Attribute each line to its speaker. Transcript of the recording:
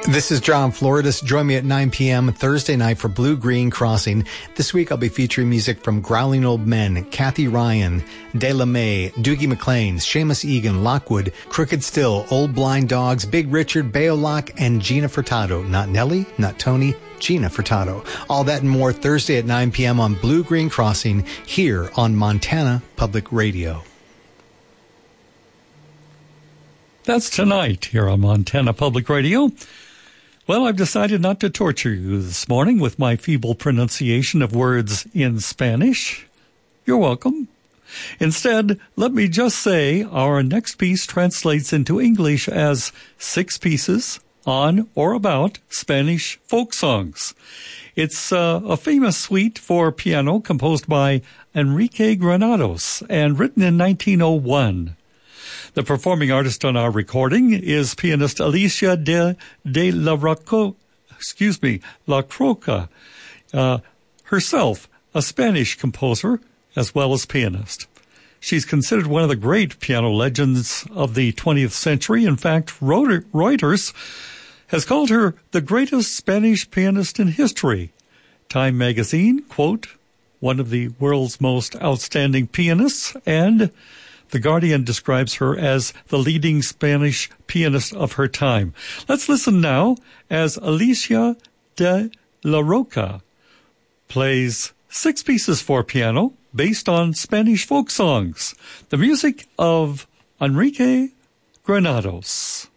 Speaker 1: This is John Floridas. Join me at 9 p.m. Thursday night for Blue Green Crossing. This week I'll be featuring music from Growling Old Men, Kathy Ryan, De La May, Doogie McLean, Seamus Egan, Lockwood, Crooked Still, Old Blind Dogs, Big Richard, Bayolock, and Gina Furtado. Not Nelly, not Tony, Gina Furtado. All that and more Thursday at 9 p.m. on Blue Green Crossing here on Montana Public Radio.
Speaker 2: That's tonight here on Montana Public Radio. Well, I've decided not to torture you this morning with my feeble pronunciation of words in Spanish. You're welcome. Instead, let me just say our next piece translates into English as 6 pieces on or about Spanish folk songs. It's a famous suite for piano composed by Enrique Granados and written in 1901. The performing artist on our recording is pianist Alicia de la Croca, herself a Spanish composer as well as pianist. She's considered one of the great piano legends of the 20th century. In fact, Reuters has called her the greatest Spanish pianist in history. Time magazine, quote, one of the world's most outstanding pianists, and The Guardian describes her as the leading Spanish pianist of her time. Let's listen now as Alicia de la Roca plays 6 pieces for piano based on Spanish folk songs. The music of Enrique Granados.